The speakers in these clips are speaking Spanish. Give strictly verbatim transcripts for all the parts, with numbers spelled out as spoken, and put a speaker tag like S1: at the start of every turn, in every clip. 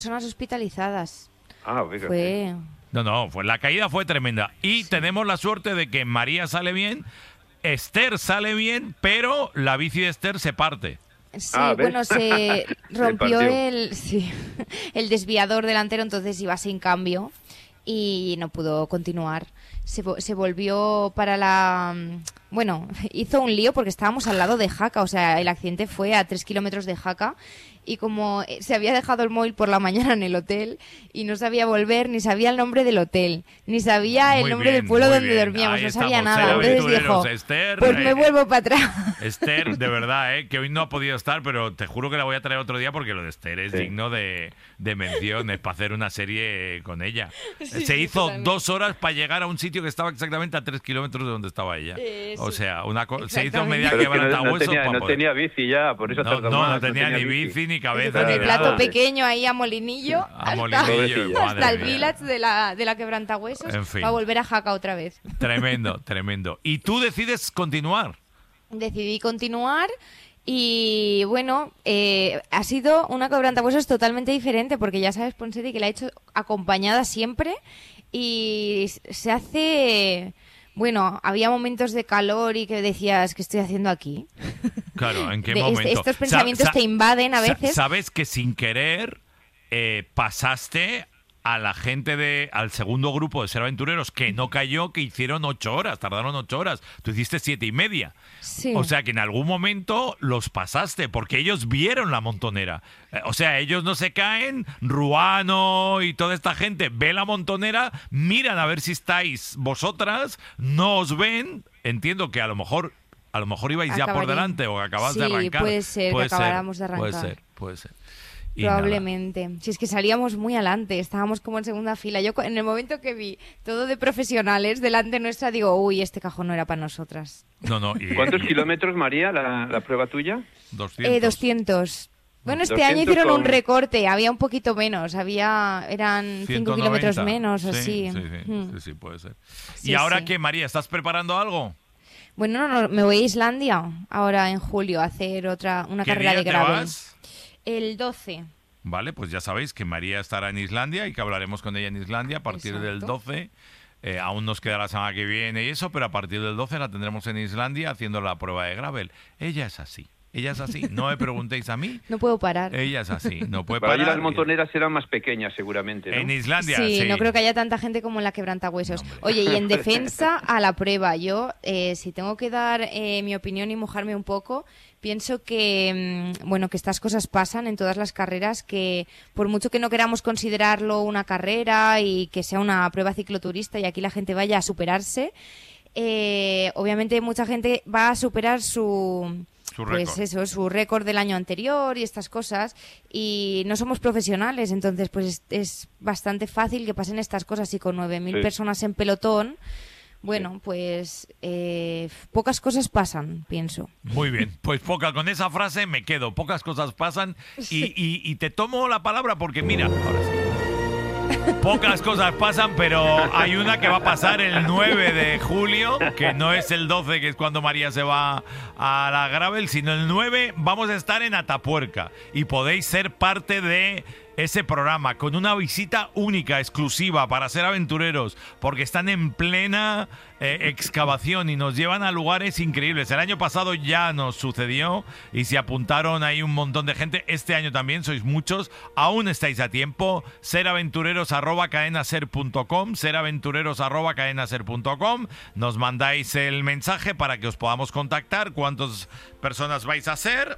S1: personas hospitalizadas.
S2: Ah, fíjate.
S1: Fue...
S3: No, no, fue, la caída fue tremenda. Y sí. tenemos la suerte de que María sale bien, Esther sale bien, pero la bici de Esther se parte.
S1: Sí,
S2: ah,
S1: bueno, se rompió el, sí, el desviador delantero, entonces iba sin cambio y no pudo continuar. Se, se volvió para la... Bueno, hizo un lío porque estábamos al lado de Jaca, o sea, el accidente fue a tres kilómetros de Jaca y como se había dejado el móvil por la mañana en el hotel y no sabía volver, ni sabía el nombre del hotel, ni sabía el
S3: muy
S1: nombre
S3: bien,
S1: del pueblo donde
S3: bien.
S1: dormíamos,
S3: Ahí
S1: no sabía
S3: estamos,
S1: nada. Entonces dijo,
S3: Esther,
S1: pues me
S3: eh,
S1: vuelvo para atrás.
S3: Esther, de verdad, eh, que hoy no ha podido estar, pero te juro que la voy a traer otro día porque lo de Esther es
S2: sí.
S3: digno de, de mención, es para hacer una serie con ella.
S1: Sí,
S3: Se
S1: sí,
S3: hizo
S1: totalmente.
S3: dos horas para llegar a un sitio que estaba exactamente a tres kilómetros de donde estaba ella.
S1: Eh,
S3: o
S1: sí.
S3: sea, una co- se hizo
S1: Exactamente.
S3: media
S2: Pero es que no, no,
S3: quebrantahuesos
S2: tenía,
S3: para
S2: no
S3: poder.
S2: tenía bici ya, por eso
S3: No,
S2: tardó
S3: no,
S2: más,
S3: no tenía ni bici,
S2: bici.
S3: ni
S1: Con
S3: cabeza, ni
S1: el plato
S3: nada.
S1: pequeño ahí a Molinillo,
S3: A
S1: hasta,
S3: Molinillo,
S2: hasta
S3: madre
S1: hasta el
S3: mía.
S1: village de la, de la Quebrantahuesos,
S3: En fin.
S1: para volver a Jaca otra vez.
S3: Tremendo, tremendo. Y tú decides continuar.
S1: Decidí continuar y bueno, eh, ha sido una Quebrantahuesos totalmente diferente porque ya sabes, Ponseti, que la he hecho acompañada siempre y se hace... Bueno, había momentos de calor y que decías, ¿qué estoy haciendo aquí?
S3: Claro, ¿en qué
S1: De-
S3: momento?
S1: est- estos pensamientos
S3: Sa- sa-
S1: te invaden a
S3: sa-
S1: veces.
S3: Sabes que sin querer eh, pasaste a la gente de al segundo grupo de Ser Aventureros que no cayó, que hicieron ocho horas, tardaron ocho horas. Tú hiciste siete y media.
S1: Sí.
S3: O sea que en algún momento los pasaste, porque ellos vieron la montonera. Eh, O sea, ellos no se caen, Ruano y toda esta gente ve la montonera, miran a ver si estáis vosotras, no os ven. Entiendo que a lo mejor, a lo mejor ibais ya por
S1: Acabaría.
S3: delante o acababas de
S1: Sí,
S3: arrancar.
S1: puede ser que acabáramos de
S3: Puede
S1: arrancar.
S3: ser, puede ser. Y nada.
S1: Probablemente. Si es que salíamos muy adelante, estábamos como en segunda fila. Yo cu- en el momento que vi todo de profesionales delante nuestra, digo, uy, este cajón no era para nosotras.
S3: No, no. Y,
S2: ¿Cuántos
S3: y-
S2: kilómetros, María, la, la prueba tuya?
S3: doscientos.
S1: Eh, doscientos. Bueno, este
S2: doscientos
S1: año hicieron
S2: con-
S1: un recorte, había un poquito menos, había eran cinco
S3: ciento noventa.
S1: kilómetros menos o
S3: sí,
S1: así.
S3: Sí, sí,
S1: Mm.
S3: sí, sí, puede ser.
S1: Sí,
S3: ¿Y ahora
S1: sí.
S3: qué, María? ¿Estás preparando algo?
S1: Bueno, no, no, me voy a Islandia ahora en julio a hacer otra una
S3: ¿Qué
S1: carrera
S3: día
S1: de
S3: te
S1: gravel.
S3: vas?
S1: El doce.
S3: Vale, pues ya sabéis que María estará en Islandia y que hablaremos con ella en Islandia a partir del
S1: Exacto.
S3: doce. Eh, aún nos queda la semana que viene y eso, pero a partir del doce la tendremos en Islandia haciendo la prueba de gravel. Ella es así, ella es así. No me preguntéis a mí,
S1: No puedo parar.
S3: ella es así. No puede
S2: Para allí
S3: parar.
S2: las montoneras serán más pequeñas, seguramente, ¿no?
S3: En Islandia,
S1: Sí,
S3: sí.
S1: no creo que haya tanta gente como en la Quebrantahuesos.
S3: No, hombre.
S1: Oye, y en defensa a la prueba, yo, eh, si tengo que dar eh, mi opinión y mojarme un poco, pienso que, mm, bueno, que estas cosas pasan en todas las carreras, que por mucho que no queramos considerarlo una carrera y que sea una prueba cicloturista y aquí la gente vaya a superarse, eh, obviamente mucha gente va a superar su...
S3: Su
S1: Pues
S3: récord.
S1: eso, su récord del año anterior y estas cosas. Y no somos profesionales, entonces pues es, es bastante fácil que pasen estas cosas. Y con nueve mil
S2: Sí.
S1: personas en pelotón, bueno, pues eh, pocas cosas pasan, pienso.
S3: Muy bien, pues poca, con esa frase me quedo. Pocas cosas pasan y, y- y te tomo la palabra porque mira, ahora sí. Pocas cosas pasan, pero hay una que va a pasar el nueve de julio, que no es el doce, que es cuando María se va a la gravel, sino el nueve vamos a estar en Atapuerca y podéis ser parte de ese programa con una visita única, exclusiva para Ser Aventureros, porque están en plena eh, excavación y nos llevan a lugares increíbles. El año pasado ya nos sucedió y se apuntaron ahí un montón de gente. Este año también sois muchos, aún estáis a tiempo. seraventureros arroba cadenaser punto com, seraventureros arroba cadenaser punto com. Nos mandáis el mensaje para que os podamos contactar, cuántas personas vais a ser.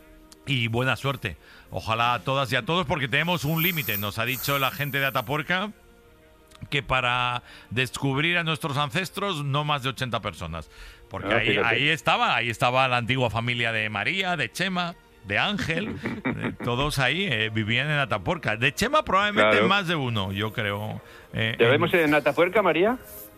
S3: Y buena suerte. Ojalá a todas y a todos, porque tenemos un límite. Nos ha dicho la gente de Atapuerca que para descubrir a nuestros ancestros no más de ochenta personas. Porque
S2: Ah,
S3: ahí,
S2: fíjate.
S3: ahí estaba, ahí estaba la antigua familia de María, de Chema, de Ángel. eh, todos ahí eh, vivían en Atapuerca. De Chema probablemente
S2: Claro.
S3: más de uno, yo creo. Eh,
S2: ¿Te
S3: en-
S2: vemos en Atapuerca, María?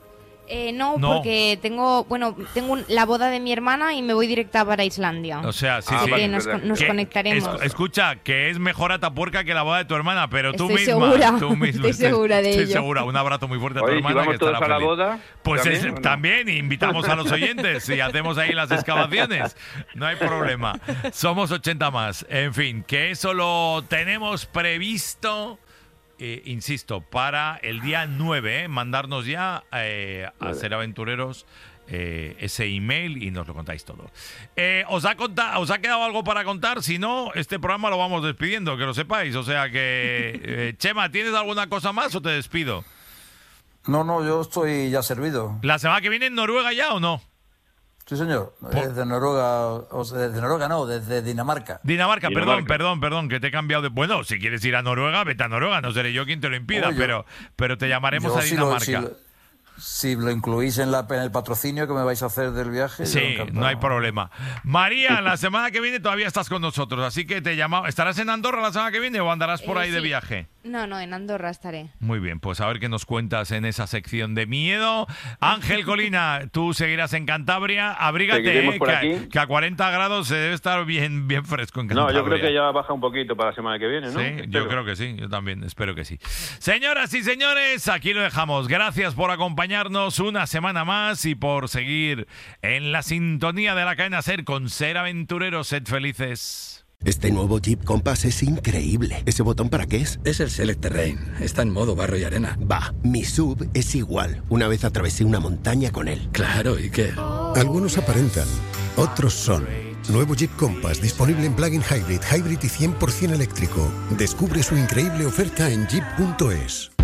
S1: Eh, no,
S3: No.
S1: porque tengo, bueno, tengo un- la boda de mi hermana y me voy directa para Islandia.
S3: O sea, sí,
S2: Ah,
S3: sí.
S2: vale,
S1: que nos,
S2: verdad.
S1: nos
S3: Que-
S1: conectaremos.
S3: es- escucha, que es mejor Atapuerca que la boda de tu hermana, pero tú
S1: Estoy
S3: misma.
S1: segura,
S3: tú misma,
S1: estoy segura de
S3: estoy
S1: ello.
S3: segura. Un abrazo muy fuerte a tu
S2: Oye,
S3: hermana.
S2: si vamos
S3: que
S2: todos
S3: estará
S2: a la
S3: feliz.
S2: boda,
S3: Pues
S2: ¿también,
S3: es-
S2: o no?
S3: también invitamos a los oyentes y hacemos ahí las excavaciones. No hay problema. Somos ochenta más. En fin, que eso lo tenemos previsto. Eh, insisto, para el día nueve, ¿eh? Mandarnos ya eh, a Ser Aventureros eh, ese email y nos lo contáis todo. Eh, ¿os, ha conta- ¿Os ha quedado algo para contar? Si no, este programa lo vamos despidiendo, que lo sepáis. O sea que, eh, Chema, ¿tienes alguna cosa más o te despido?
S4: No, no, yo estoy ya servido.
S3: ¿La semana que viene en Noruega ya o no?
S4: Sí, señor. Desde Noruega, o sea, desde Noruega no, desde Dinamarca.
S3: Dinamarca, perdón,
S2: Dinamarca.
S3: perdón, perdón, que te he cambiado de... Bueno, si quieres ir a Noruega, vete a Noruega, no seré yo quien te lo impida,
S4: Oh, yo-
S3: pero, pero te llamaremos
S4: Yo
S3: a
S4: si lo-
S3: Dinamarca.
S4: Si lo, si lo incluís en, la, en el patrocinio que me vais a hacer del viaje. yo
S3: Sí,
S4: encantado.
S3: no hay problema. María, la semana que viene todavía estás con nosotros, así que te llamamos. ¿Estarás en Andorra la semana que viene o andarás por
S1: Eh,
S3: ahí de
S1: sí.
S3: viaje?
S1: No, no, en Andorra estaré.
S3: Muy bien, pues a ver qué nos cuentas en esa sección de miedo. Ángel Colina, tú seguirás en Cantabria. Abrígate,
S2: Seguiremos
S3: eh,
S2: por
S3: que, a-
S2: aquí.
S3: que a cuarenta grados se debe estar bien, bien fresco en Cantabria.
S2: No, yo creo que ya baja un poquito para la semana que viene, ¿no?
S3: Sí, yo
S2: Espero.
S3: creo que sí, yo también espero que sí. Señoras y señores, aquí lo dejamos. Gracias por acompañarnos una semana más y por seguir en la sintonía de la cadena SER con Ser Aventureros. Sed felices.
S5: Este nuevo Jeep Compass es increíble. ¿Ese botón para qué es?
S6: Es el Select Terrain. Está en modo barro y arena.
S5: Va, mi sub es igual. Una vez atravesé una montaña con él.
S6: Claro, ¿y qué?
S7: Algunos aparentan, otros son. Nuevo Jeep Compass disponible en plug-in hybrid, hybrid y cien por ciento eléctrico. Descubre su increíble oferta en jeep punto es.